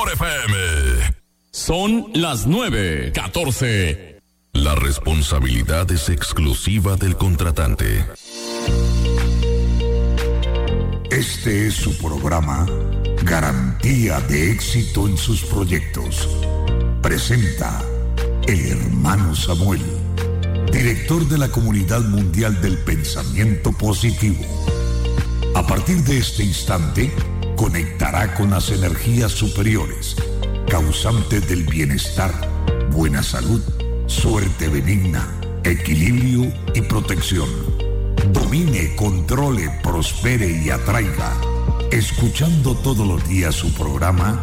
Amor FM. Son las 9:14. La responsabilidad es exclusiva del contratante. Este es su programa Garantía de éxito en sus proyectos. Presenta el hermano Samuel, director de la Comunidad Mundial del Pensamiento Positivo. A partir de este instante, conectará con las energías superiores, causantes del bienestar, buena salud, suerte benigna, equilibrio y protección. Domine, controle, prospere y atraiga, escuchando todos los días su programa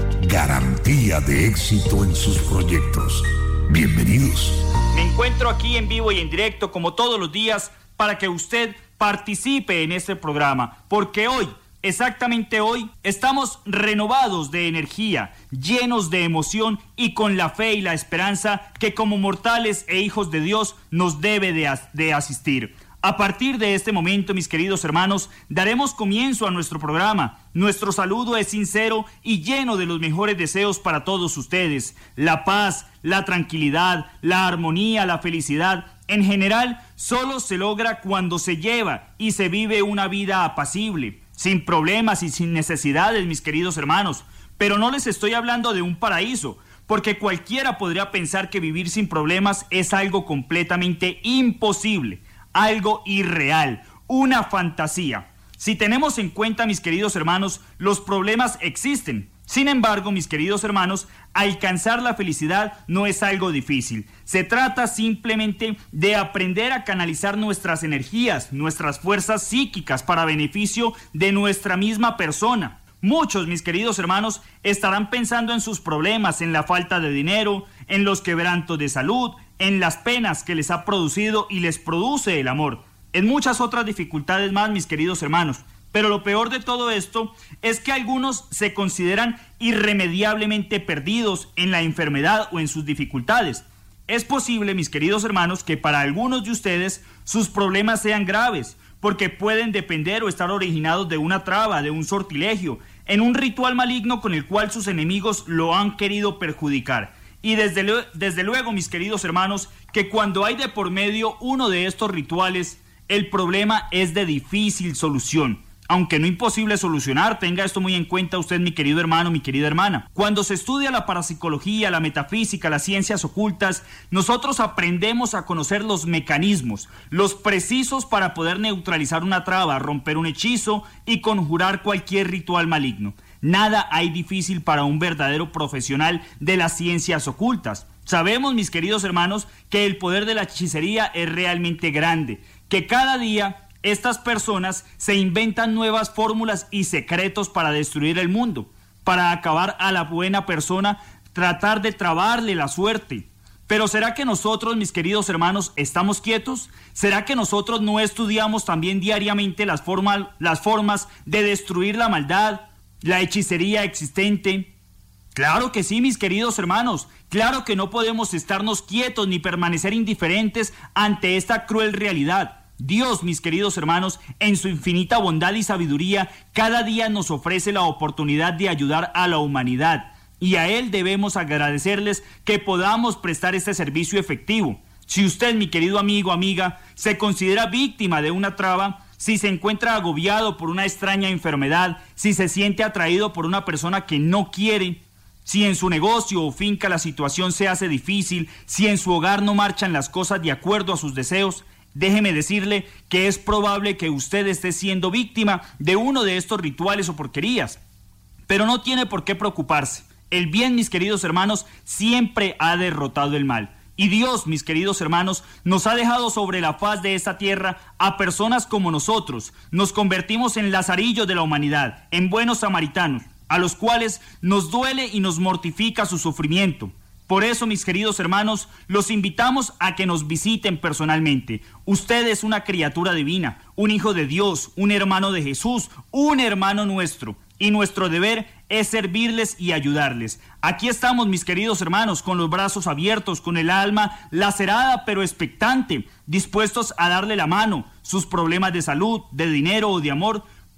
Garantía de éxito en sus proyectos. Bienvenidos. Me encuentro aquí en vivo y en directo como todos los días para que usted participe en este programa, porque hoy, exactamente hoy, estamos renovados de energía, llenos de emoción y con la fe y la esperanza que como mortales e hijos de Dios nos debe de asistir. A partir de este momento, mis queridos hermanos, daremos comienzo a nuestro programa. Nuestro saludo es sincero y lleno de los mejores deseos para todos ustedes. La paz, la tranquilidad, la armonía, la felicidad, en general, solo se logra cuando se lleva y se vive una vida apacible, sin problemas y sin necesidades, mis queridos hermanos. Pero no les estoy hablando de un paraíso, porque cualquiera podría pensar que vivir sin problemas es algo completamente imposible. Algo irreal, una fantasía. Si tenemos en cuenta, mis queridos hermanos, los problemas existen. Sin embargo, mis queridos hermanos, alcanzar la felicidad no es algo difícil. Se trata simplemente de aprender a canalizar nuestras energías, nuestras fuerzas psíquicas para beneficio de nuestra misma persona. Muchos, mis queridos hermanos, estarán pensando en sus problemas, en la falta de dinero, en los quebrantos de salud, en las penas que les ha producido y les produce el amor, en muchas otras dificultades más, mis queridos hermanos. Pero lo peor de todo esto es que algunos se consideran irremediablemente perdidos en la enfermedad o en sus dificultades. Es posible, mis queridos hermanos, que para algunos de ustedes sus problemas sean graves, porque pueden depender o estar originados de una traba, de un sortilegio, en un ritual maligno con el cual sus enemigos lo han querido perjudicar. Y desde luego, mis queridos hermanos, que cuando hay de por medio uno de estos rituales, el problema es de difícil solución. Aunque no imposible solucionar, tenga esto muy en cuenta usted, mi querido hermano, mi querida hermana. Cuando se estudia la parapsicología, la metafísica, las ciencias ocultas, nosotros aprendemos a conocer los mecanismos, los precisos para poder neutralizar una traba, romper un hechizo y conjurar cualquier ritual maligno. Nada hay difícil para un verdadero profesional de las ciencias ocultas. Sabemos, mis queridos hermanos, que el poder de la hechicería es realmente grande, que cada día estas personas se inventan nuevas fórmulas y secretos para destruir el mundo, para acabar a la buena persona, tratar de trabarle la suerte. Pero ¿será que nosotros, mis queridos hermanos, estamos quietos? ¿Será que nosotros no estudiamos también diariamente las formas de destruir la maldad, la hechicería existente? Claro que sí, mis queridos hermanos, claro que no podemos estarnos quietos ni permanecer indiferentes ante esta cruel realidad. Dios, mis queridos hermanos, en su infinita bondad y sabiduría, cada día nos ofrece la oportunidad de ayudar a la humanidad, y a Él debemos agradecerles que podamos prestar este servicio efectivo. Si usted, mi querido amigo, amiga, se considera víctima de una traba, si se encuentra agobiado por una extraña enfermedad, si se siente atraído por una persona que no quiere, si en su negocio o finca la situación se hace difícil, si en su hogar no marchan las cosas de acuerdo a sus deseos, déjeme decirle que es probable que usted esté siendo víctima de uno de estos rituales o porquerías. Pero no tiene por qué preocuparse. El bien, mis queridos hermanos, siempre ha derrotado el mal. Y Dios, mis queridos hermanos, nos ha dejado sobre la faz de esta tierra a personas como nosotros. Nos convertimos en lazarillos de la humanidad, en buenos samaritanos, a los cuales nos duele y nos mortifica su sufrimiento. Por eso, mis queridos hermanos, los invitamos a que nos visiten personalmente. Usted es una criatura divina, un hijo de Dios, un hermano de Jesús, un hermano nuestro. Y nuestro deber es servirles y ayudarles. Aquí estamos, mis queridos hermanos, con los brazos abiertos, con el alma lacerada pero expectante, dispuestos a darle la mano. Sus problemas de salud, de dinero o de amor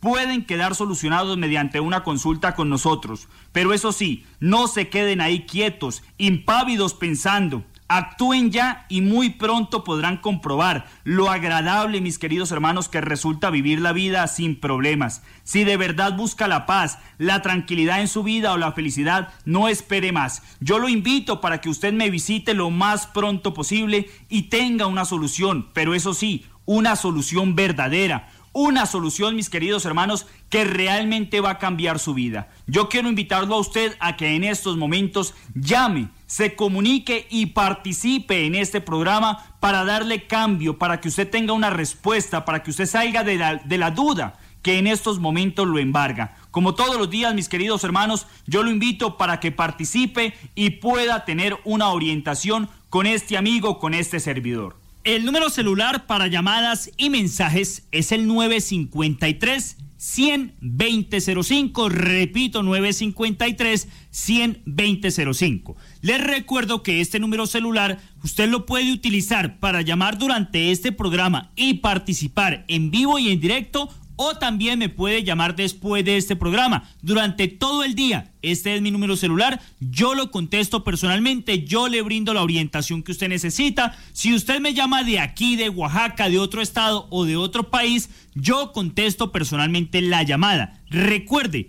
pueden quedar solucionados mediante una consulta con nosotros. Pero eso sí, no se queden ahí quietos, impávidos pensando. Actúen ya y muy pronto podrán comprobar lo agradable, mis queridos hermanos, que resulta vivir la vida sin problemas. Si de verdad busca la paz, la tranquilidad en su vida o la felicidad, no espere más. Yo lo invito para que usted me visite lo más pronto posible y tenga una solución, pero eso sí, una solución verdadera. Una solución, mis queridos hermanos, que realmente va a cambiar su vida. Yo quiero invitarlo a usted a que en estos momentos llame, se comunique y participe en este programa para darle cambio, para que usted tenga una respuesta, para que usted salga de la duda que en estos momentos lo embarga. Como todos los días, mis queridos hermanos, yo lo invito para que participe y pueda tener una orientación con este amigo, con este servidor. El número celular para llamadas y mensajes es el 953-100-2005. Repito, 953-100-2005. Les recuerdo que este número celular usted lo puede utilizar para llamar durante este programa y participar en vivo y en directo, o también me puede llamar después de este programa, durante todo el día. Este es mi número celular, yo lo contesto personalmente, yo le brindo la orientación que usted necesita. Si usted me llama de aquí, de Oaxaca, de otro estado o de otro país, yo contesto personalmente la llamada. Recuerde,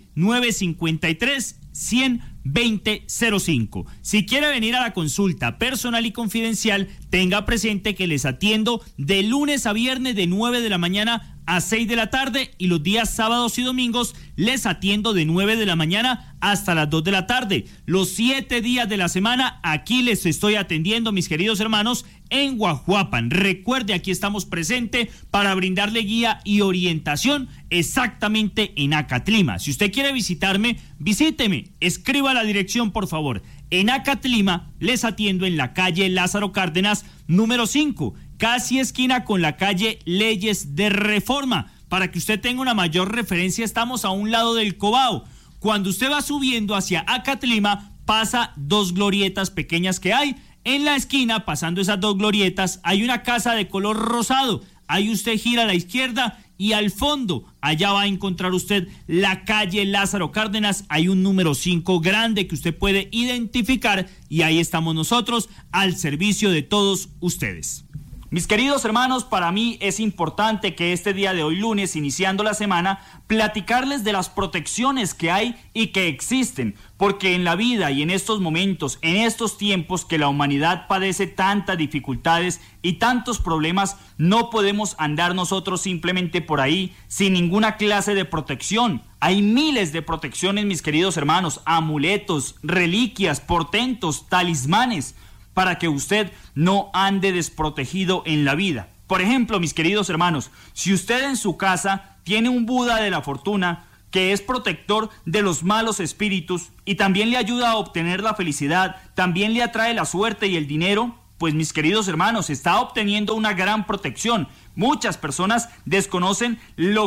953-100-2005. Si quiere venir a la consulta personal y confidencial, tenga presente que les atiendo de lunes a viernes de 9 de la mañana a 6 de la tarde, y los días sábados y domingos les atiendo de 9 de la mañana hasta las 2 de la tarde. Los 7 días de la semana aquí les estoy atendiendo, mis queridos hermanos, en Guajuapan. Recuerde, aquí estamos presentes para brindarle guía y orientación exactamente en Acatlima. Si usted quiere visitarme, visíteme, escriba la dirección, por favor. En Acatlima les atiendo en la calle Lázaro Cárdenas, número 5, casi esquina con la calle Leyes de Reforma. Para que usted tenga una mayor referencia, estamos a un lado del Cobao. Cuando usted va subiendo hacia Acatlima, pasa dos glorietas pequeñas que hay. En la esquina, pasando esas dos glorietas, hay una casa de color rosado. Ahí usted gira a la izquierda y al fondo, allá va a encontrar usted la calle Lázaro Cárdenas. Hay un número 5 grande que usted puede identificar, y ahí estamos nosotros al servicio de todos ustedes. Mis queridos hermanos, para mí es importante que este día de hoy lunes, iniciando la semana, platicarles de las protecciones que hay y que existen, porque en la vida y en estos momentos, en estos tiempos que la humanidad padece tantas dificultades y tantos problemas, no podemos andar nosotros simplemente por ahí sin ninguna clase de protección. Hay miles de protecciones, mis queridos hermanos, amuletos, reliquias, portentos, talismanes, para que usted no ande desprotegido en la vida. Por ejemplo, mis queridos hermanos, si usted en su casa tiene un Buda de la fortuna, que es protector de los malos espíritus y también le ayuda a obtener la felicidad, también le atrae la suerte y el dinero, pues mis queridos hermanos, está obteniendo una gran protección. Muchas personas desconocen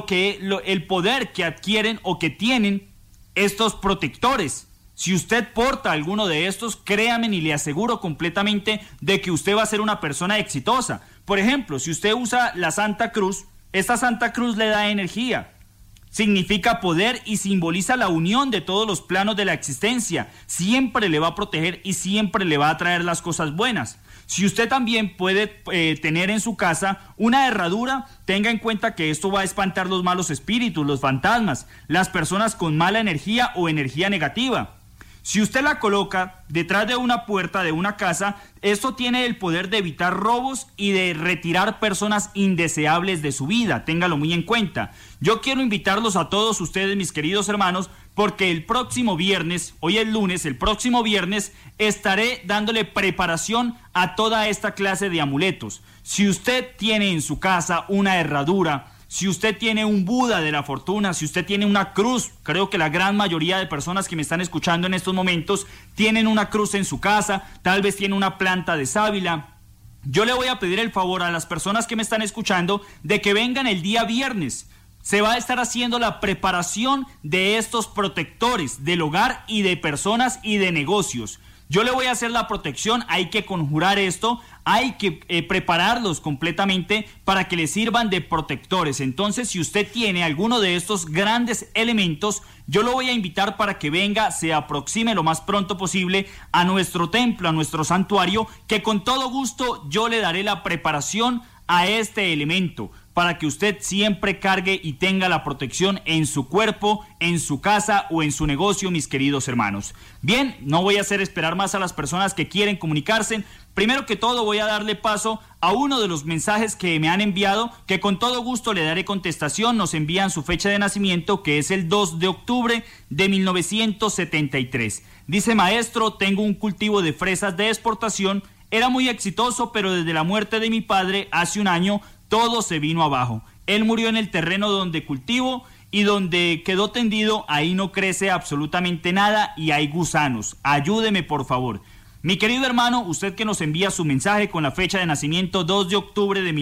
el poder que adquieren o que tienen estos protectores. Si usted porta alguno de estos, créame y le aseguro completamente de que usted va a ser una persona exitosa. Por ejemplo, si usted usa la Santa Cruz, esta Santa Cruz le da energía, significa poder y simboliza la unión de todos los planos de la existencia. Siempre le va a proteger y siempre le va a traer las cosas buenas. Si usted también puede tener en su casa una herradura, tenga en cuenta que esto va a espantar los malos espíritus, los fantasmas, las personas con mala energía o energía negativa. Si usted la coloca detrás de una puerta de una casa, esto tiene el poder de evitar robos y de retirar personas indeseables de su vida. Téngalo muy en cuenta. Yo quiero invitarlos a todos ustedes, mis queridos hermanos, porque el próximo viernes, hoy es lunes, el próximo viernes estaré dándole preparación a toda esta clase de amuletos. Si usted tiene en su casa una herradura, si usted tiene un Buda de la fortuna, si usted tiene una cruz, creo que la gran mayoría de personas que me están escuchando en estos momentos tienen una cruz en su casa, tal vez tiene una planta de sábila. Yo le voy a pedir el favor a las personas que me están escuchando de que vengan el día viernes. se va a estar haciendo la preparación de estos protectores del hogar y de personas y de negocios. Yo le voy a hacer la protección, hay que conjurar esto, hay que prepararlos completamente para que les sirvan de protectores. Entonces, si usted tiene alguno de estos grandes elementos, yo lo voy a invitar para que venga, se aproxime lo más pronto posible a nuestro templo, a nuestro santuario, que con todo gusto yo le daré la preparación a este elemento, para que usted siempre cargue y tenga la protección en su cuerpo, en su casa o en su negocio, mis queridos hermanos. Bien, no voy a hacer esperar más a las personas que quieren comunicarse. Primero que todo voy a darle paso a uno de los mensajes que me han enviado, que con todo gusto le daré contestación. Nos envían su fecha de nacimiento, que es el 2 de octubre de 1973. Dice: maestro, tengo un cultivo de fresas de exportación. Era muy exitoso, pero desde la muerte de mi padre hace un año, todo se vino abajo. Él murió en el terreno donde cultivo y donde quedó tendido, ahí no crece absolutamente nada y hay gusanos. Ayúdeme, por favor. Mi querido hermano, usted que nos envía su mensaje con la fecha de nacimiento 2 de octubre de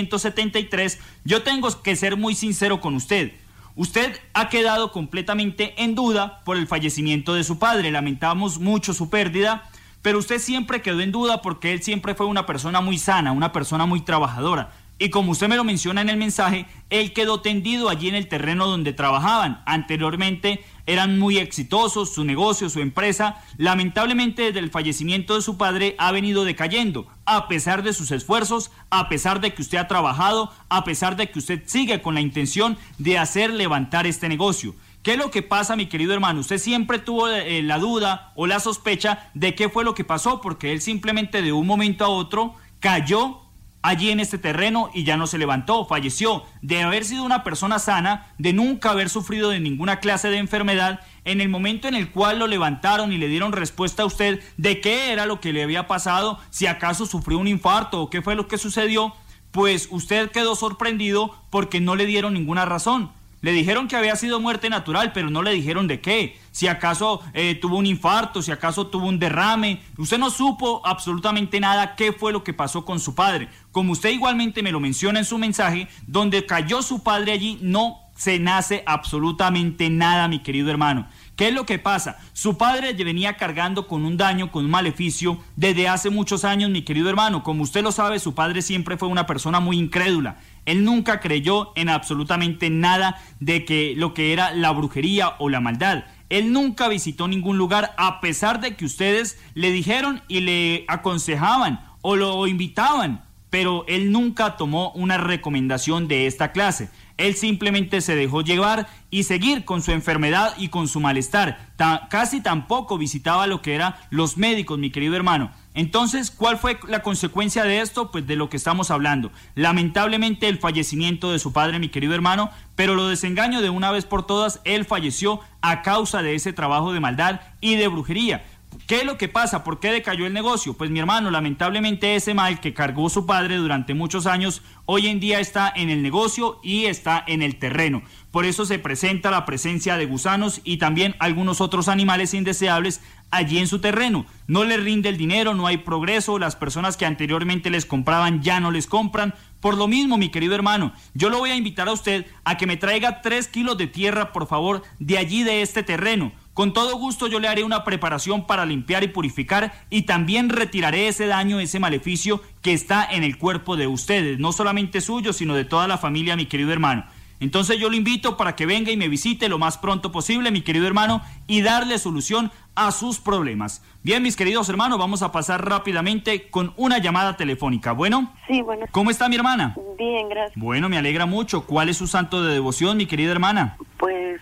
1973, yo tengo que ser muy sincero con usted. Usted ha quedado completamente en duda por el fallecimiento de su padre. Lamentamos mucho su pérdida, pero usted siempre quedó en duda porque él siempre fue una persona muy sana, una persona muy trabajadora. Y como usted me lo menciona en el mensaje, él quedó tendido allí en el terreno donde trabajaban. Anteriormente eran muy exitosos, su negocio, su empresa. Lamentablemente, desde el fallecimiento de su padre ha venido decayendo, a pesar de sus esfuerzos, a pesar de que usted ha trabajado, a pesar de que usted sigue con la intención de hacer levantar este negocio. ¿Qué es lo que pasa, mi querido hermano? Usted siempre tuvo la duda o la sospecha de qué fue lo que pasó, porque él simplemente de un momento a otro cayó allí en este terreno y ya no se levantó, falleció. De haber sido una persona sana, de nunca haber sufrido de ninguna clase de enfermedad, en el momento en el cual lo levantaron y le dieron respuesta a usted de qué era lo que le había pasado, si acaso sufrió un infarto o qué fue lo que sucedió, pues usted quedó sorprendido porque no le dieron ninguna razón. Le dijeron que había sido muerte natural, pero no le dijeron de qué. Si acaso tuvo un infarto, si acaso tuvo un derrame. Usted no supo absolutamente nada qué fue lo que pasó con su padre. Como usted igualmente me lo menciona en su mensaje, donde cayó su padre allí no se nace absolutamente nada, mi querido hermano. ¿Qué es lo que pasa? Su padre venía cargando con un daño, con un maleficio desde hace muchos años, mi querido hermano. Como usted lo sabe, su padre siempre fue una persona muy incrédula. Él nunca creyó en absolutamente nada de que lo que era la brujería o la maldad. Él nunca visitó ningún lugar, a pesar de que ustedes le dijeron y le aconsejaban o lo invitaban, pero él nunca tomó una recomendación de esta clase. Él simplemente se dejó llevar y seguir con su enfermedad y con su malestar. Casi tampoco visitaba lo que eran los médicos, mi querido hermano. Entonces, ¿cuál fue la consecuencia de esto? Pues de lo que estamos hablando. Lamentablemente el fallecimiento de su padre, mi querido hermano, pero lo desengaño de una vez por todas, él falleció a causa de ese trabajo de maldad y de brujería. ¿Qué es lo que pasa? ¿Por qué decayó el negocio? Pues mi hermano, lamentablemente ese mal que cargó su padre durante muchos años, hoy en día está en el negocio y está en el terreno. Por eso se presenta la presencia de gusanos y también algunos otros animales indeseables allí en su terreno. No le rinde el dinero, no hay progreso, las personas que anteriormente les compraban ya no les compran. Por lo mismo, mi querido hermano, yo lo voy a invitar a usted a que me traiga 3 kilos de tierra, por favor, de allí de este terreno. Con todo gusto yo le haré una preparación para limpiar y purificar y también retiraré ese daño, ese maleficio que está en el cuerpo de ustedes, no solamente suyo, sino de toda la familia, mi querido hermano. Entonces yo lo invito para que venga y me visite lo más pronto posible, mi querido hermano, y darle solución a sus problemas. Bien, mis queridos hermanos, vamos a pasar rápidamente con una llamada telefónica. ¿Bueno? Sí, bueno. ¿Cómo está mi hermana? Bien, gracias. Bueno, me alegra mucho. ¿Cuál es su santo de devoción, mi querida hermana? Pues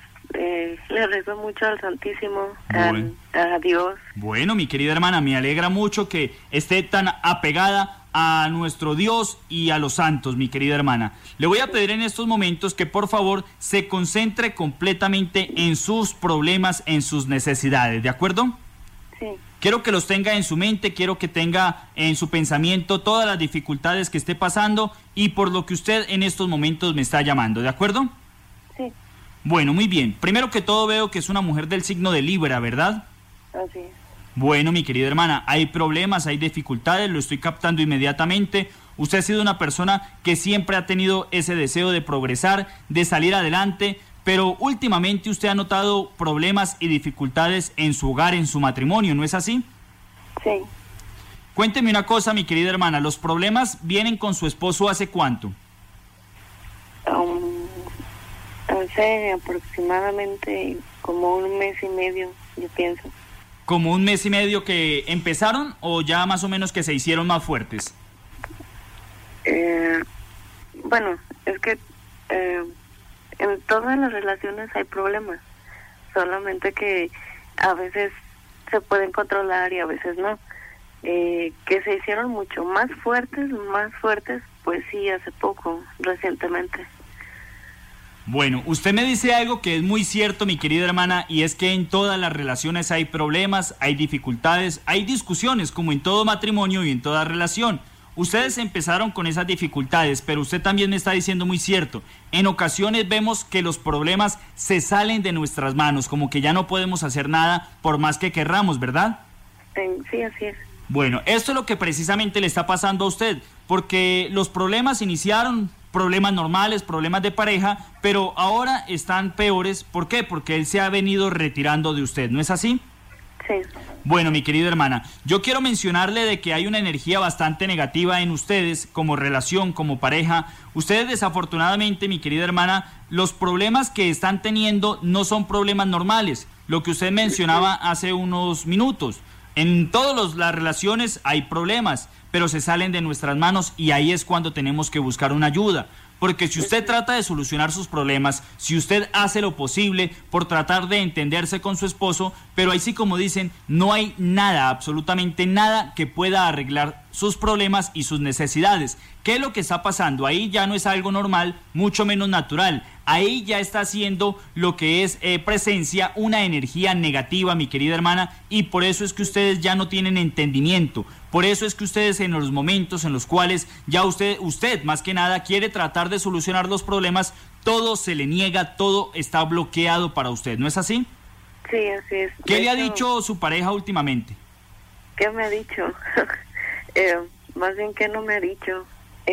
le rezo mucho al Santísimo, a Dios. Bueno, mi querida hermana, me alegra mucho que esté tan apegada a nuestro Dios y a los santos, mi querida hermana. Le voy a pedir en estos momentos que por favor se concentre completamente en sus problemas, en sus necesidades, ¿de acuerdo? Sí. Quiero que los tenga en su mente, quiero que tenga en su pensamiento todas las dificultades que esté pasando y por lo que usted en estos momentos me está llamando, ¿de acuerdo? Sí. Bueno, muy bien. Primero que todo veo que es una mujer del signo de Libra, ¿verdad? Así es. Bueno, mi querida hermana, hay problemas, hay dificultades, lo estoy captando inmediatamente. Usted ha sido una persona que siempre ha tenido ese deseo de progresar, de salir adelante, pero últimamente usted ha notado problemas y dificultades en su hogar, en su matrimonio, ¿no es así? Sí. Cuénteme una cosa, mi querida hermana, ¿los problemas vienen con su esposo hace cuánto? Hace aproximadamente como un mes y medio, yo pienso. ¿Como un mes y medio que empezaron o ya más o menos que se hicieron más fuertes? Bueno, es que en todas las relaciones hay problemas, solamente que a veces se pueden controlar y a veces no. Que se hicieron mucho más fuertes, pues sí, hace poco, recientemente. Bueno, usted me dice algo que es muy cierto, mi querida hermana, y es que en todas las relaciones hay problemas, hay dificultades, hay discusiones, como en todo matrimonio y en toda relación. Ustedes empezaron con esas dificultades, pero usted también me está diciendo muy cierto. En ocasiones vemos que los problemas se salen de nuestras manos, como que ya no podemos hacer nada por más que querramos, ¿verdad? Sí, así es. Bueno, esto es lo que precisamente le está pasando a usted, porque los problemas iniciaron, problemas normales, problemas de pareja, pero ahora están peores. ¿Por qué? Porque él se ha venido retirando de usted, ¿no es así? Sí. Bueno, mi querida hermana, yo quiero mencionarle de que hay una energía bastante negativa en ustedes como relación, como pareja. Ustedes desafortunadamente, mi querida hermana, los problemas que están teniendo no son problemas normales, lo que usted mencionaba hace unos minutos. En todas las relaciones hay problemas, pero se salen de nuestras manos y ahí es cuando tenemos que buscar una ayuda. Porque si usted trata de solucionar sus problemas, si usted hace lo posible por tratar de entenderse con su esposo, pero ahí sí, como dicen, no hay nada, absolutamente nada que pueda arreglar sus problemas y sus necesidades. ¿Qué es lo que está pasando? Ahí ya no es algo normal, mucho menos natural. Ahí ya está haciendo lo que es presencia, una energía negativa, mi querida hermana, y por eso es que ustedes ya no tienen entendimiento. Por eso es que ustedes en los momentos en los cuales ya usted más que nada quiere tratar de solucionar los problemas, todo se le niega, todo está bloqueado para usted, ¿no es así? Sí, así es. ¿Qué le ha dicho su pareja últimamente? ¿Qué me ha dicho? Más bien que no me ha dicho.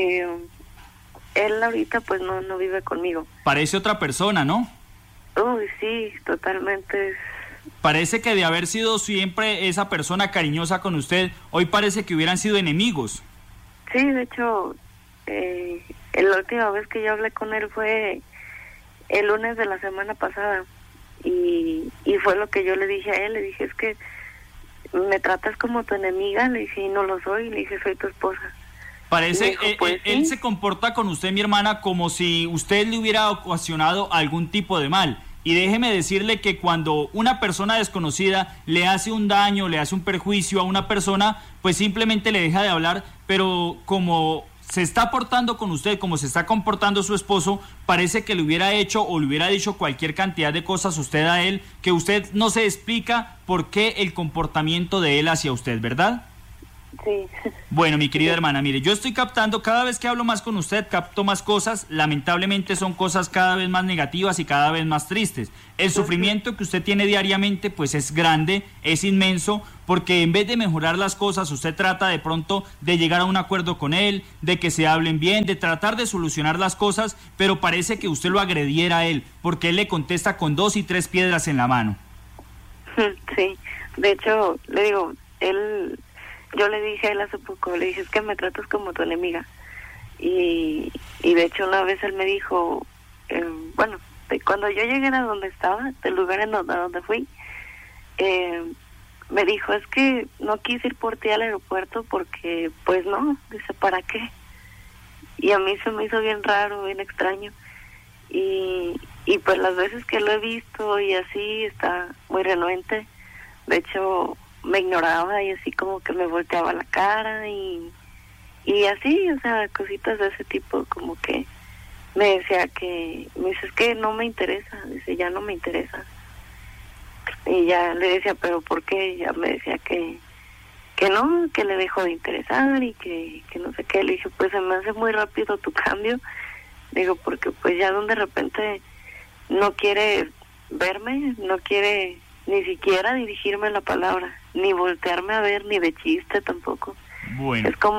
Él ahorita pues no vive conmigo. Parece otra persona, ¿no? Uy, sí, totalmente. Parece que de haber sido siempre esa persona cariñosa con usted, hoy parece que hubieran sido enemigos. Sí, de hecho, la última vez que yo hablé con él fue el lunes de la semana pasada. Y fue lo que yo le dije a él. Le dije, es que me tratas como tu enemiga. Le dije, y no lo soy. Le dije, soy tu esposa. Parece, dijo, pues, él sí. se comporta con usted, mi hermana, como si usted le hubiera ocasionado algún tipo de mal. Y déjeme decirle que cuando una persona desconocida le hace un daño, le hace un perjuicio a una persona, pues simplemente le deja de hablar, pero como se está portando con usted, como se está comportando su esposo, parece que le hubiera hecho o le hubiera dicho cualquier cantidad de cosas usted a él, que usted no se explica por qué el comportamiento de él hacia usted, ¿verdad? Sí. Bueno, mi querida hermana, mire, yo estoy captando, cada vez que hablo más con usted, capto más cosas, lamentablemente son cosas cada vez más negativas y cada vez más tristes. El sufrimiento que usted tiene diariamente, pues es grande, es inmenso, porque en vez de mejorar las cosas, usted trata de pronto de llegar a un acuerdo con él, de que se hablen bien, de tratar de solucionar las cosas, pero parece que usted lo agrediera a él, porque él le contesta con 2 y 3 piedras en la mano. Sí, de hecho, le digo, yo le dije a él hace poco, le dije, es que me tratas como tu enemiga. Y de hecho una vez él me dijo, cuando yo llegué a donde estaba, del lugar en donde fui, me dijo, es que no quise ir por ti al aeropuerto porque, pues no, dice, ¿para qué? Y a mí se me hizo bien raro, bien extraño. Y pues las veces que lo he visto y así, está muy renuente. De hecho, me ignoraba y así como que me volteaba la cara y así, o sea, cositas de ese tipo, como que me dice, es que no me interesa, dice, ya no me interesa. Y ya le decía, pero ¿por qué? Y ya me decía que no, que le dejó de interesar y que no sé qué. Le dije, pues se me hace muy rápido tu cambio. Digo, porque pues ya de repente no quiere verme, no quiere ni siquiera dirigirme la palabra, ni voltearme a ver, ni de chiste tampoco. Bueno. Es como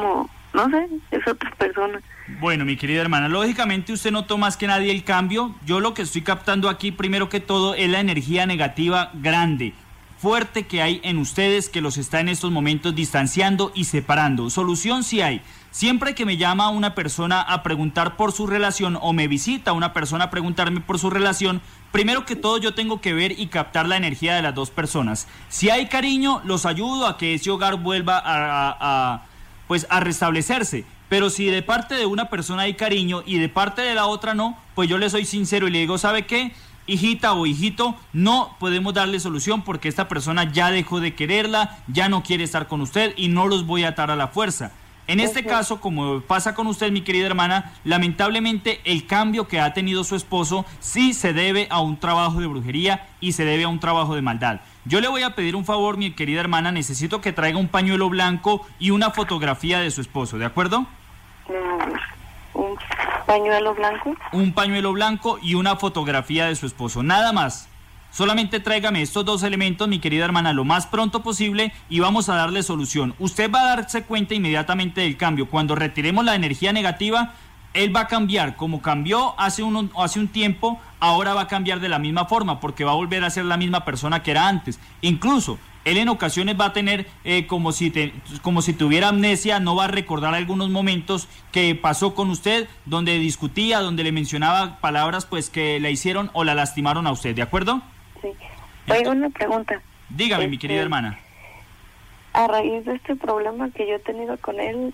no sé, es otra persona. Bueno, mi querida hermana, lógicamente usted notó más que nadie el cambio. Yo lo que estoy captando aquí, primero que todo, es la energía negativa grande, fuerte que hay en ustedes, que los está en estos momentos distanciando y separando. Solución sí hay. Siempre que me llama una persona a preguntar por su relación o me visita una persona a preguntarme por su relación, primero que todo yo tengo que ver y captar la energía de las dos personas. Si hay cariño, los ayudo a que ese hogar vuelva a restablecerse. Pero si de parte de una persona hay cariño y de parte de la otra no, pues yo le soy sincero y le digo, ¿sabe qué? Hijita o hijito, no podemos darle solución porque esta persona ya dejó de quererla, ya no quiere estar con usted y no los voy a atar a la fuerza. En este caso, como pasa con usted, mi querida hermana, lamentablemente el cambio que ha tenido su esposo sí se debe a un trabajo de brujería y se debe a un trabajo de maldad. Yo le voy a pedir un favor, mi querida hermana, necesito que traiga un pañuelo blanco y una fotografía de su esposo, ¿de acuerdo? ¿Un pañuelo blanco? Un pañuelo blanco y una fotografía de su esposo, nada más. Solamente tráigame estos dos elementos, mi querida hermana, lo más pronto posible y vamos a darle solución. Usted va a darse cuenta inmediatamente del cambio. Cuando retiremos la energía negativa, él va a cambiar. Como cambió hace un tiempo, ahora va a cambiar de la misma forma porque va a volver a ser la misma persona que era antes. Incluso, él en ocasiones va a tener como si tuviera amnesia, no va a recordar algunos momentos que pasó con usted, donde discutía, donde le mencionaba palabras pues que la hicieron o la lastimaron a usted, ¿de acuerdo? Sí. Oiga, una pregunta. Dígame, mi querida hermana. A raíz de este problema que yo he tenido con él,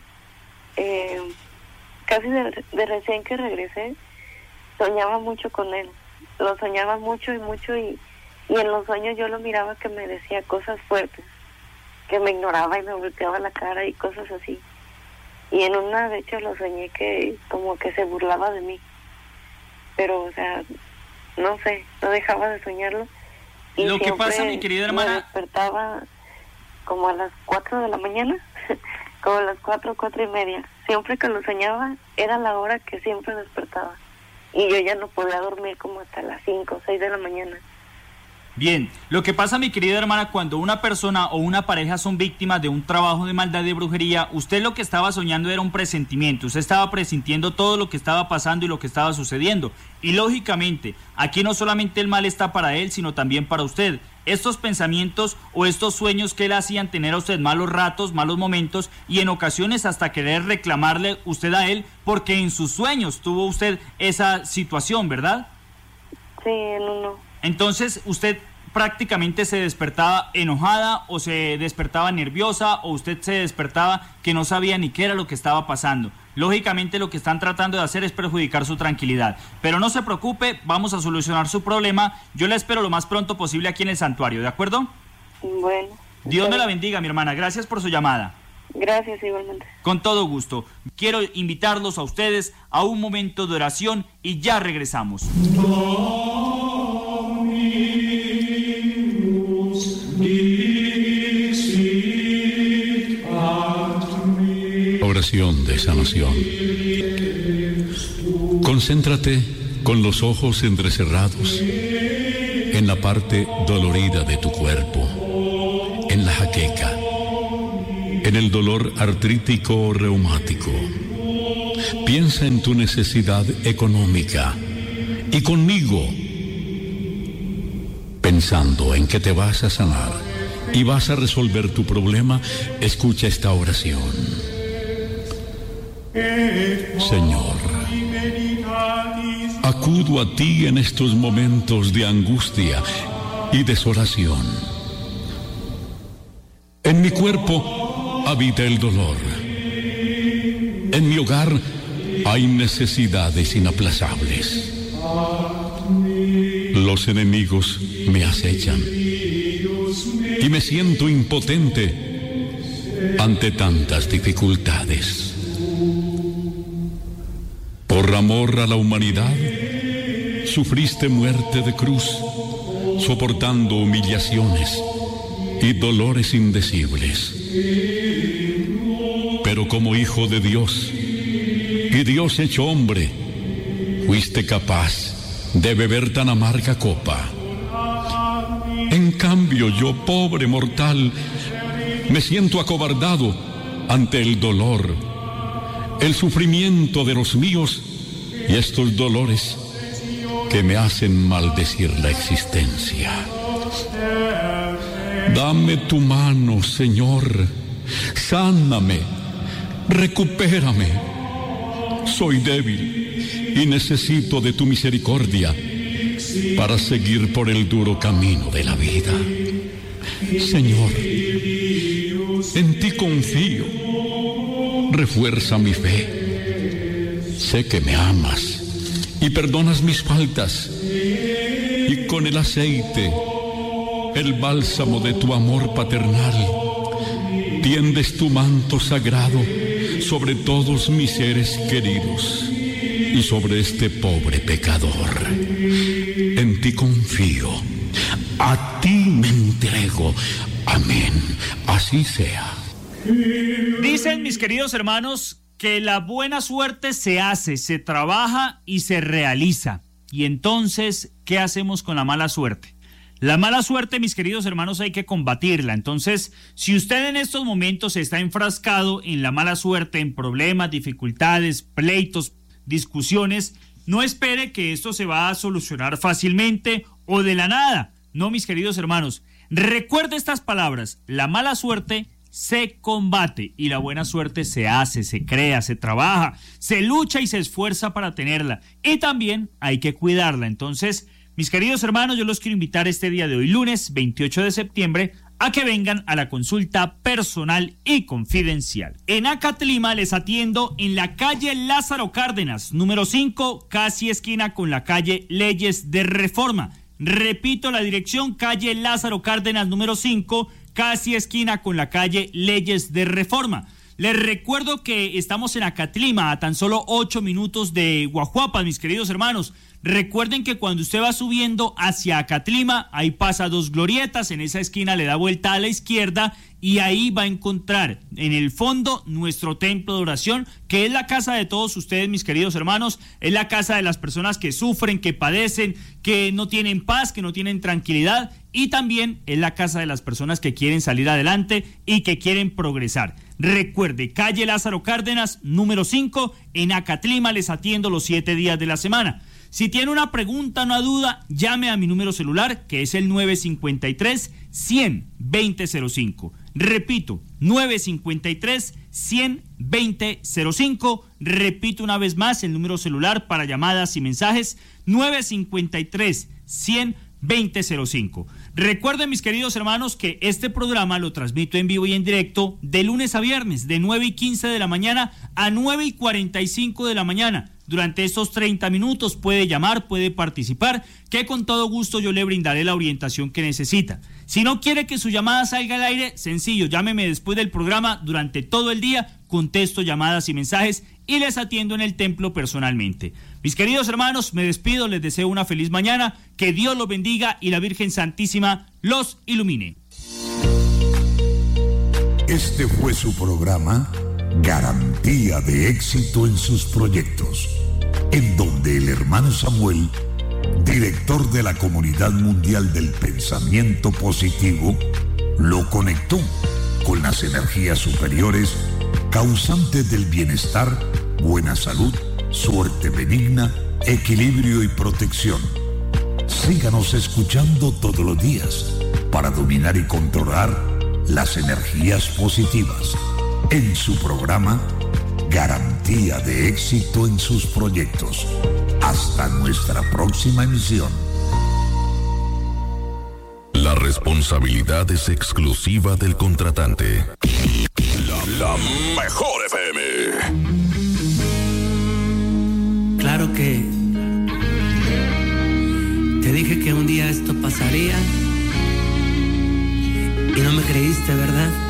casi de recién que regresé, soñaba mucho con él. Lo soñaba mucho y en los sueños yo lo miraba que me decía cosas fuertes, que me ignoraba y me volteaba la cara y cosas así. Y en una, de hecho, lo soñé que como que se burlaba de mí. Pero, o sea, no sé, no dejaba de soñarlo. Y lo que pasa, mi querida hermana, me despertaba como a las 4 de la mañana, como a las 4:30. Siempre que lo soñaba, era la hora que siempre despertaba. Y yo ya no podía dormir como hasta las 5 o 6 de la mañana. Bien, lo que pasa, mi querida hermana, cuando una persona o una pareja son víctimas de un trabajo de maldad, de brujería, usted lo que estaba soñando era un presentimiento, usted estaba presintiendo todo lo que estaba pasando y lo que estaba sucediendo. Y lógicamente, aquí no solamente el mal está para él, sino también para usted. Estos pensamientos o estos sueños que le hacían tener a usted malos ratos, malos momentos y en ocasiones hasta querer reclamarle usted a él porque en sus sueños tuvo usted esa situación, ¿verdad? Sí, en uno. Entonces, ¿usted prácticamente se despertaba enojada o se despertaba nerviosa o usted se despertaba que no sabía ni qué era lo que estaba pasando? Lógicamente lo que están tratando de hacer es perjudicar su tranquilidad. Pero no se preocupe, vamos a solucionar su problema. Yo la espero lo más pronto posible aquí en el santuario, ¿de acuerdo? Bueno. Dios me la bendiga, mi hermana. Gracias por su llamada. Gracias, igualmente. Con todo gusto. Quiero invitarlos a ustedes a un momento de oración y ya regresamos. Oración de sanación. Concéntrate con los ojos entrecerrados en la parte dolorida de tu cuerpo, en la jaqueca, en el dolor artrítico o reumático. Piensa en tu necesidad económica y conmigo, pensando en que te vas a sanar y vas a resolver tu problema, escucha esta oración. Señor, acudo a ti en estos momentos de angustia y desolación. En mi cuerpo habita el dolor. En mi hogar hay necesidades inaplazables. Los enemigos me acechan y me siento impotente ante tantas dificultades. Por amor a la humanidad, sufriste muerte de cruz, soportando humillaciones y dolores indecibles. Pero como hijo de Dios, y Dios hecho hombre, fuiste capaz de beber tan amarga copa. En cambio, yo, pobre mortal, me siento acobardado ante el dolor el sufrimiento de los míos y estos dolores que me hacen maldecir la existencia. Dame tu mano, Señor, sáname, recupérame. Soy débil y necesito de tu misericordia para seguir por el duro camino de la vida. Señor, en ti confío, refuerza mi fe. Sé que me amas y perdonas mis faltas, y con el aceite, el bálsamo de tu amor paternal, tiendes tu manto sagrado sobre todos mis seres queridos y sobre este pobre pecador. En ti confío, a ti me entrego. Amén, así sea. Dicen, mis queridos hermanos, que la buena suerte se hace, se trabaja y se realiza. Y entonces, ¿qué hacemos con la mala suerte? La mala suerte, mis queridos hermanos, hay que combatirla. Entonces, si usted en estos momentos está enfrascado en la mala suerte, en problemas, dificultades, pleitos, discusiones, no espere que esto se va a solucionar fácilmente o de la nada. No, mis queridos hermanos, recuerde estas palabras: la mala suerte se combate y la buena suerte se hace, se crea, se trabaja, se lucha y se esfuerza para tenerla, y también hay que cuidarla. Entonces, mis queridos hermanos, yo los quiero invitar este día de hoy, lunes 28 de septiembre, a que vengan a la consulta personal y confidencial. En Acatlima les atiendo en la calle Lázaro Cárdenas, número 5, casi esquina con la calle Leyes de Reforma. Repito la dirección: calle Lázaro Cárdenas, número 5, casi esquina con la calle Leyes de Reforma. Les recuerdo que estamos en Acatlima, a tan solo 8 minutos de Guajuapas, mis queridos hermanos. Recuerden que cuando usted va subiendo hacia Acatlima, ahí pasa 2 glorietas, en esa esquina le da vuelta a la izquierda y ahí va a encontrar en el fondo nuestro templo de oración, que es la casa de todos ustedes, mis queridos hermanos. Es la casa de las personas que sufren, que padecen, que no tienen paz, que no tienen tranquilidad, y también es la casa de las personas que quieren salir adelante y que quieren progresar. Recuerde, calle Lázaro Cárdenas, número 5, en Acatlima. Les atiendo los 7 días de la semana. Si tiene una pregunta, una duda, llame a mi número celular, que es el 953-100-2005. Repito, 953-100-2005. Repito una vez más el número celular para llamadas y mensajes: 953-100-2005. Recuerden, mis queridos hermanos, que este programa lo transmito en vivo y en directo de lunes a viernes, de 9:15 de la mañana a 9:45 de la mañana. Durante estos 30 minutos puede llamar, puede participar, que con todo gusto yo le brindaré la orientación que necesita. Si no quiere que su llamada salga al aire, sencillo, llámeme después del programa. Durante todo el día contesto llamadas y mensajes y les atiendo en el templo personalmente. Mis queridos hermanos, me despido, les deseo una feliz mañana, que Dios los bendiga y la Virgen Santísima los ilumine. Este fue su programa Garantía de Éxito en sus Proyectos, en donde el hermano Samuel, director de la Comunidad Mundial del Pensamiento Positivo, lo conectó con las energías superiores causantes del bienestar, buena salud, suerte benigna, equilibrio y protección. Síganos escuchando todos los días para dominar y controlar las energías positivas en su programa Garantía de Éxito en sus Proyectos. Hasta nuestra próxima emisión. La responsabilidad es exclusiva del contratante. La mejor FM. Claro que te dije que un día esto pasaría y no me creíste, ¿verdad?